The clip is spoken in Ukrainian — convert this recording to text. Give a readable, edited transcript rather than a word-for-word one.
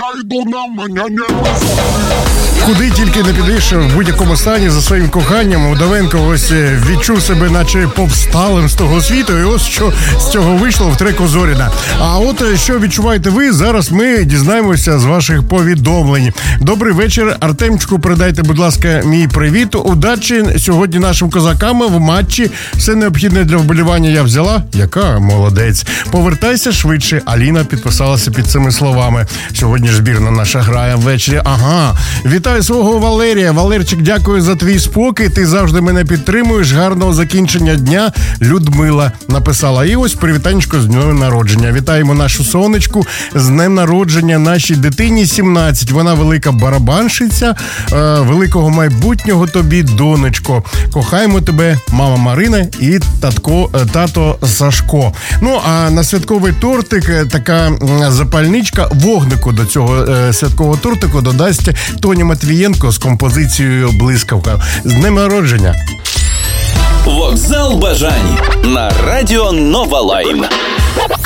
зайду на мене не розходи. Куди тільки не підеш в будь-якому стані за своїм коханням, Удовенко ось відчув себе наче повсталим з того світу, і ось що з цього вийшло в треку Зоріна. А от що відчуваєте ви, зараз ми дізнаємося з ваших повідомлень. Добрий вечір, Артемчику, передайте, будь ласка, мій привіт. Удачі сьогодні нашим козакам в матчі. Все необхідне для вболівання я взяла. Яка молодець. Повертайся швидше. Аліна підписалася під цими словами. Сьогодні ж збірна наша грає ввечері. Ага. Вітаю свого Валерія. Валерчик, дякую за твій спокій. Ти завжди мене підтримуєш. Гарного закінчення дня. Людмила написала. І ось привітанечко з днем народження. Вітаємо нашу сонечку з днем народження нашій дитині 17. Вона велика барабанщиця. Великого майбутнього тобі, донечко. Кохаємо тебе, мама Марина і тато Сашко. Ну, а на святковий тортик така запальничка вогнику до цього святкового тортику додасть Тоні Матвієнко з композицією «Блискавка». З днем народження! Вокзал бажань на радіо Нова Лайм.